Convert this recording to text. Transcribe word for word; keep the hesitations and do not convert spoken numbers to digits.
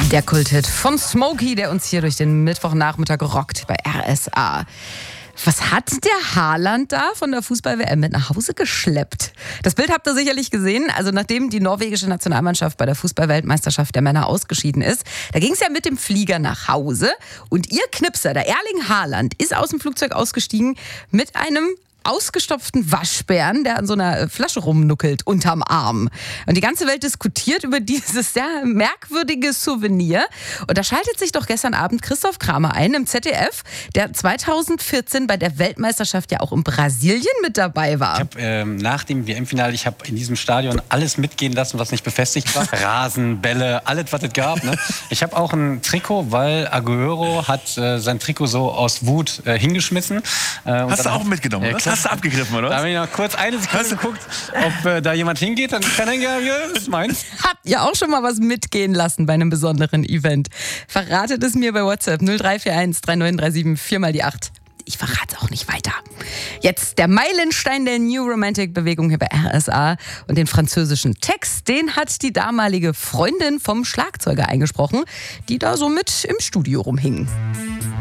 Der Kulthit von Smokey, der uns hier durch den Mittwochnachmittag rockt bei R S A. Was hat der Haaland da von der Fußball-W M mit nach Hause geschleppt? Das Bild habt ihr sicherlich gesehen. Also nachdem die norwegische Nationalmannschaft bei der Fußball-Weltmeisterschaft der Männer ausgeschieden ist, da ging es ja mit dem Flieger nach Hause. Und ihr Knipser, der Erling Haaland, ist aus dem Flugzeug ausgestiegen mit einem ausgestopften Waschbären, der an so einer Flasche rumnuckelt unterm Arm. Und die ganze Welt diskutiert über dieses sehr merkwürdige Souvenir. Und da schaltet sich doch gestern Abend Christoph Kramer ein im Z D F, der zweitausendvierzehn bei der Weltmeisterschaft ja auch in Brasilien mit dabei war. Ich habe ähm, nach dem W M-Finale, ich habe in diesem Stadion alles mitgehen lassen, was nicht befestigt war. Rasen, Bälle, alles, was es gab. Ne? Ich habe auch ein Trikot, weil Agüero hat äh, sein Trikot so aus Wut äh, hingeschmissen. Äh, Hast du auch mitgenommen, äh, oder? Hast du abgegriffen, oder? Da habe ich noch kurz eine Sekunde geguckt, ob äh, da jemand hingeht. Dann kann er ja, das ist meins. Habt ihr auch schon mal was mitgehen lassen bei einem besonderen Event? Verratet es mir bei WhatsApp null drei vier eins drei neun drei sieben vier mal die acht. Ich verrate es auch nicht weiter. Jetzt der Meilenstein der New Romantic Bewegung hier bei R S A. Und den französischen Text, den hat die damalige Freundin vom Schlagzeuger eingesprochen, die da so mit im Studio rumhing.